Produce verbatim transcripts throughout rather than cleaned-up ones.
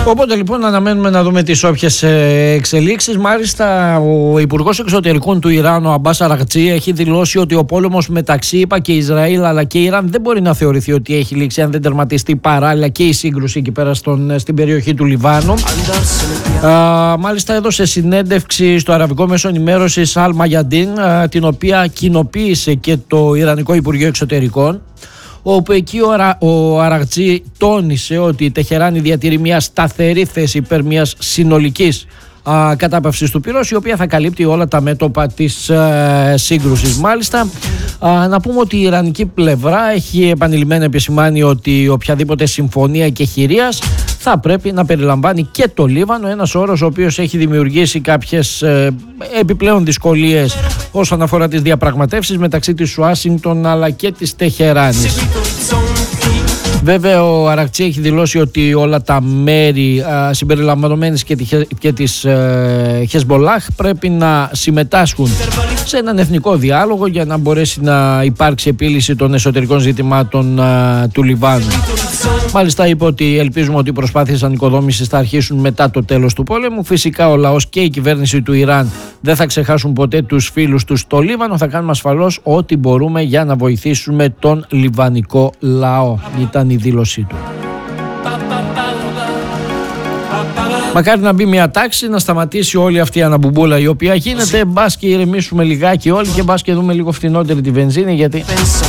Οπότε λοιπόν αναμένουμε να δούμε τις όποιες εξελίξεις. Μάλιστα ο Υπουργός Εξωτερικών του Ιράν, ο Αμπάς Αραγτζή, έχει δηλώσει ότι ο πόλεμος μεταξύ ΗΠΑ και Ισραήλ αλλά και Ιράν δεν μπορεί να θεωρηθεί ότι έχει λήξει αν δεν τερματιστεί παράλληλα και η σύγκρουση εκεί πέρα στον, στην περιοχή του Λιβάνου. Α, μάλιστα έδωσε συνέντευξη στο αραβικό μέσο ενημέρωσης Al Mayadin, την οποία κοινοποίησε και το Ιρανικό Υπουργείο Εξωτερικών, όπου εκεί ο Αραγτζή τόνισε ότι η Τεχεράνη διατηρεί μια σταθερή θέση υπέρ μιας συνολικής α, κατάπαυσης του πυρός, η οποία θα καλύπτει όλα τα μέτωπα της α, σύγκρουσης. Μάλιστα, α, να πούμε ότι η Ιρανική πλευρά έχει επανειλημμένα επισημάνει ότι οποιαδήποτε συμφωνία και χειρίας θα πρέπει να περιλαμβάνει και το Λίβανο, ένας όρος ο οποίος έχει δημιουργήσει κάποιες ε, επιπλέον δυσκολίες όσον αφορά τις διαπραγματεύσεις μεταξύ της Ουάσιγκτον αλλά και της Τεχεράνης. Βέβαια ο Αραγτζή έχει δηλώσει ότι όλα τα μέρη α, συμπεριλαμβανομένης και, τη, και της ε, Χεσμολάχ πρέπει να συμμετάσχουν σε έναν εθνικό διάλογο για να μπορέσει να υπάρξει επίλυση των εσωτερικών ζητημάτων α, του Λιβάνου. Μάλιστα είπε ότι ελπίζουμε ότι οι προσπάθειες ανοικοδόμησης θα αρχίσουν μετά το τέλος του πόλεμου. Φυσικά ο λαός και η κυβέρνηση του Ιράν δεν θα ξεχάσουν ποτέ τους φίλους τους στο Λίβανο. Θα κάνουμε ασφαλώς ό,τι μπορούμε για να βοηθήσουμε τον λιβανικό λαό. Ήταν η δήλωσή του. Μακάρι να μπει μια τάξη, να σταματήσει όλη αυτή η αναμπουμπούλα η οποία γίνεται. Μπας και ηρεμήσουμε λιγάκι όλοι και μπας και δούμε λίγο φθηνότερη τη βενζίνη, γιατί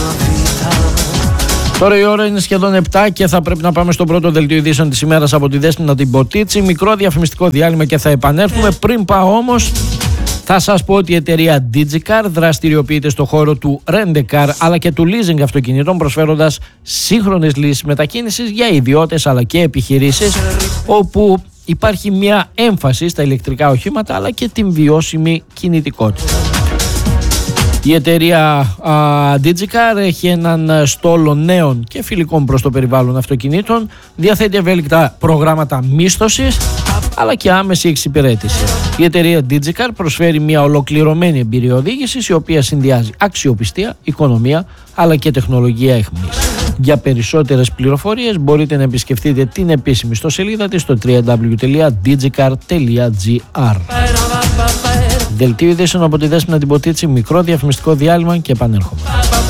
τώρα η ώρα είναι σχεδόν επτά και θα πρέπει να πάμε στο πρώτο δελτίο ειδήσεων της ημέρας από τη Δέσποινα την Ποτίτση. Μικρό διαφημιστικό διάλειμμα και θα επανέλθουμε. Πριν πάω όμως, θα σας πω ότι η εταιρεία DigiCar δραστηριοποιείται στο χώρο του Rent-A-Car αλλά και του leasing αυτοκινήτων, προσφέροντας σύγχρονες λύσεις μετακίνησης για ιδιώτες αλλά και επιχειρήσεις, όπου υπάρχει μια έμφαση στα ηλεκτρικά οχήματα αλλά και την βιώσιμη κινητικότητα. Η εταιρεία α, DigiCar έχει έναν στόλο νέων και φιλικών προς το περιβάλλον αυτοκινήτων, διαθέτει ευέλικτα προγράμματα μίσθωσης αλλά και άμεση εξυπηρέτηση. Η εταιρεία DigiCar προσφέρει μια ολοκληρωμένη εμπειρία οδήγησης, η οποία συνδυάζει αξιοπιστία, οικονομία αλλά και τεχνολογία αιχμής. Για περισσότερες πληροφορίες μπορείτε να επισκεφτείτε την επίσημη ιστοσελίδα της στο double-u double-u double-u τελεία digicar τελεία gr. Δελτίο ειδήσεων από τη Δέσποινα την Ποτίτση, μικρό διαφημιστικό διάλειμμα και επανέρχομαι.